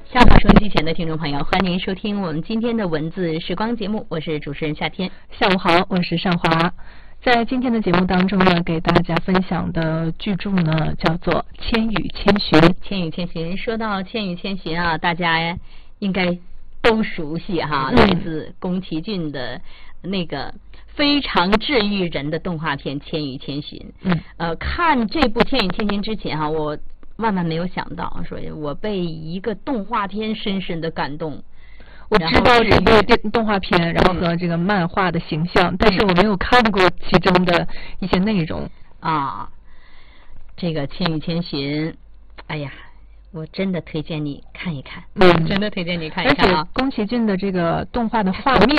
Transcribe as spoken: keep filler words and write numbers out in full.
下午收音机前的听众朋友，欢迎您收听我们今天的文字时光节目，我是主持人夏天。 下午好，我是尚华。在今天的节目当中呢，给大家分享的巨著呢叫做《千与千寻》。 千与千寻，说到千与千寻啊，大家应该都熟悉哈， 嗯、 来自宫崎骏的那个非常治愈人的动画片《千与千寻》。 嗯， 呃，看这部《千与千寻》之前哈，我万万没有想到，说我被一个动画片深深的感动。 我知道这个电动画片，然后和这个漫画的形象，嗯、但是我没有看过其中的一些内容啊。这个《千与千寻》，哎呀，我真的推荐你看一看， 嗯， 真的推荐你看一看啊。 而且宫崎骏的这个动画的画面